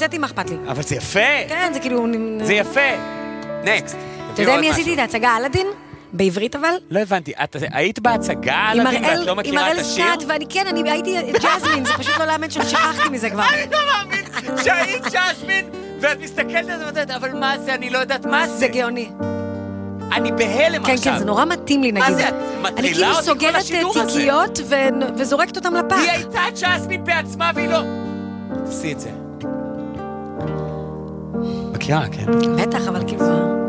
הוצאתי, מה אכפת לי? אבל זה יפה. כן, זה כאילו... זה יפה. נקסט. אתה יודע מי עשיתי את ההצגה אלאדין? בעברית אבל? לא הבנתי, את היית בהצגה אלאדין ואת לא מכירה את השיר? עם הראל סקאט, ואני כן, אני הייתי ג'זמין, זה פשוט לא לאמן ששכחתי מזה כבר. אני לא מאמין שהיית ג'זמין, ואת מסתכלת על זה, אבל מה זה, אני לא יודעת מה זה. זה גאוני. אני בהלם עכשיו. כן, כן, זה נורא מתאים לי, נגיד. מה זה, את מטרילה אותי כל השידור הזה? אני כאילו סוגרת תיקיות וזורקת אותם לפח. היא הייתה ג'זמין בעצמה והיא לא... תעשי את זה. מכירה, כן. בטח, אבל כאילו...